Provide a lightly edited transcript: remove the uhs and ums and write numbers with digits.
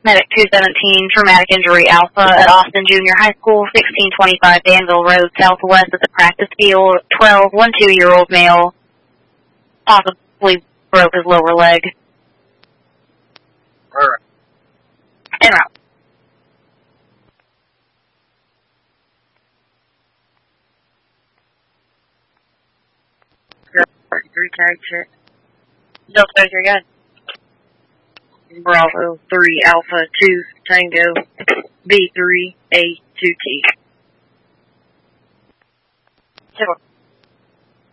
Medic 217, traumatic injury Alpha at Austin Junior High School, 1625 Danville Road, southwest of the practice field. 2-year-old male, possibly broke his lower leg. Alright. En route. Delta 33 tag check. Delta 33, go ahead. Bravo 3 Alpha 2 Tango B3 A2T. Sure.